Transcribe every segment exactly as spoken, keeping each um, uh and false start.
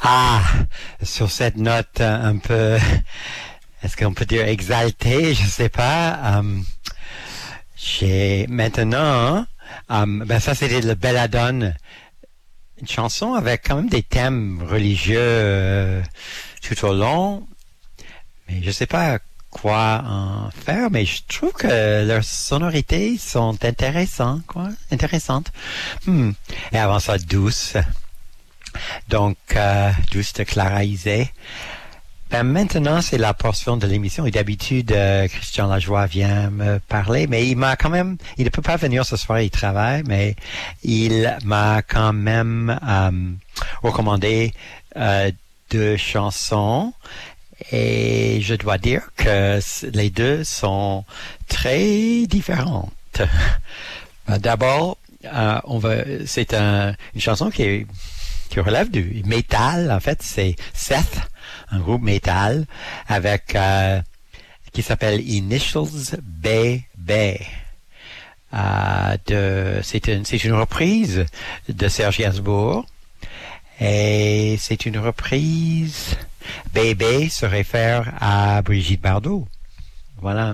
Ah, sur cette note euh, un peu, est-ce qu'on peut dire exaltée, je sais pas. Um, j'ai maintenant, um, ben ça c'était le Belladone, une chanson avec quand même des thèmes religieux euh, tout au long, mais je sais pas quoi en faire, mais je trouve que leurs sonorités sont intéressantes, quoi, intéressantes. Hmm. Et avant ça, douce. Donc, euh, douce de Clara Isé. Ben, maintenant, c'est la portion de l'émission. Et d'habitude, euh, Christian Lajoie vient me parler, mais il m'a quand même, il ne peut pas venir ce soir, il travaille, mais il m'a quand même euh, recommandé euh, deux chansons. Et je dois dire que les deux sont très différentes. D'abord, euh, on va, c'est un, une chanson qui est qui relève du métal. En fait, c'est Seth, un groupe métal avec euh, qui s'appelle Initials B B. Euh, de, c'est une c'est une reprise de Serge Gainsbourg et c'est une reprise. B B se réfère à Brigitte Bardot. Voilà.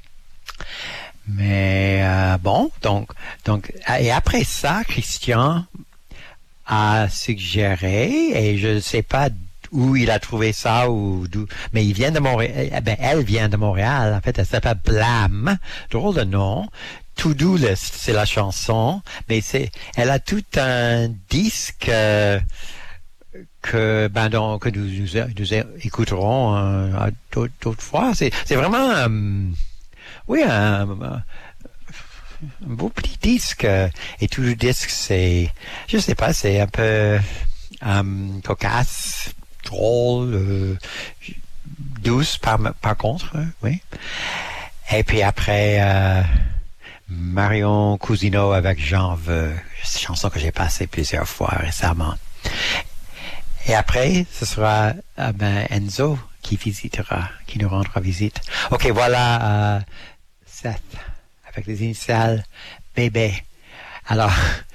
Mais euh, bon, donc donc et après ça, Christian a suggéré, et je ne sais pas où il a trouvé ça, ou d'où, mais il vient de Montréal, eh ben, elle vient de Montréal, en fait, elle s'appelle Blam, drôle de nom, To-Do List, c'est la chanson, mais c'est, elle a tout un disque euh, que, ben, donc, que nous, nous, nous écouterons euh, d'autres, d'autres fois, c'est, c'est vraiment, euh, oui, un, un un beau petit disque, et tout le disque c'est, je sais pas, c'est un peu um, cocasse, drôle, euh, douce par, par contre, euh, oui. Et puis après, euh, Marion Cousineau avec J'en veux, c'est une chanson que j'ai passée plusieurs fois récemment. Et après, ce sera euh, ben, Enzo qui visitera, qui nous rendra visite. Ok, voilà euh, Seth avec les initiales bébé. Alors,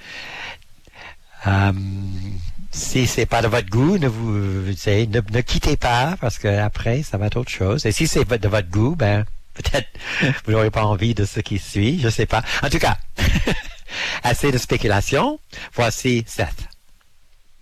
euh, si c'est pas de votre goût, ne vous, vous savez, ne, ne quittez pas, parce que après ça va être autre chose. Et si c'est de votre goût, ben peut-être vous n'aurez pas envie de ce qui suit, je sais pas. En tout cas, assez de spéculation. Voici Seth.